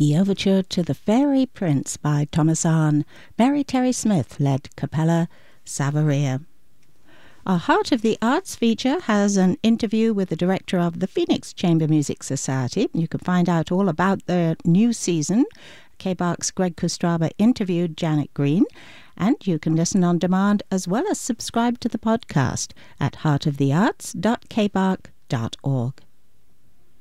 The Overture to the Fairy Prince by Thomas Arne. Mary Terry Smith led Capella Savaria. Our Heart of the Arts feature has an interview with the director of the Phoenix Chamber Music Society. You can find out all about their new season. KBARC's Greg Kustraba interviewed Janet Green, and you can listen on demand as well as subscribe to the podcast at heartofthearts.kbarc.org.